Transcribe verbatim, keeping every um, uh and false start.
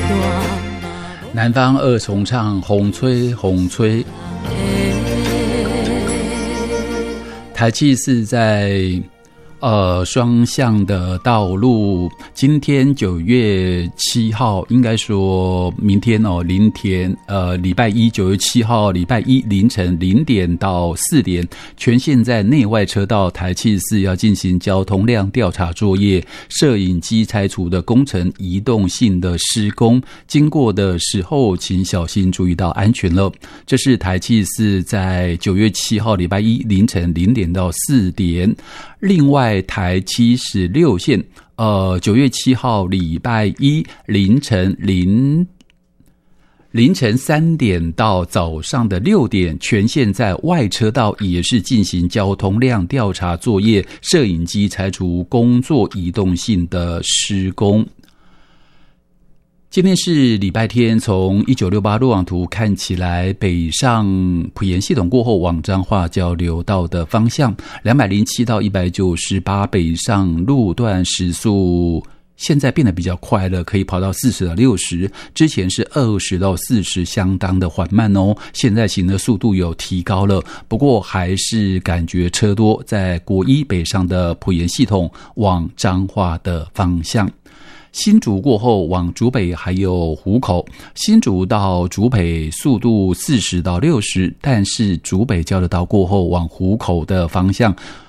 南方二重唱，风吹风吹。台七是在呃双向的道路，今天九月七号，应该说明天哦，零点呃礼拜一九月七号礼拜一凌晨零点到四点，全线在内外车道台七四要进行交通量调查作业，摄影机拆除的工程移动性的施工，经过的时候请小心注意到安全了。这是台七四在九月七号礼拜一凌晨零点到四点。另外台七十六线呃九月七号礼拜一凌晨零凌晨三点到早上的六点，全线在外车道也是进行交通量调查作业，摄影机拆除工作移动性的施工。今天是礼拜天，从一九六八路网图看起来，北上埔盐系统过后往彰化交流道的方向两百零七到一百九十八北上路段时速现在变得比较快了，可以跑到四十到六十，之前是二十到四十，相当的缓慢哦。现在行的速度有提高了，不过还是感觉车多，在国一北上的埔盐系统往彰化的方向。新竹过后往竹北还有湖口，新竹到竹北速度四十到六十，但是竹北交流道过后往湖口的方向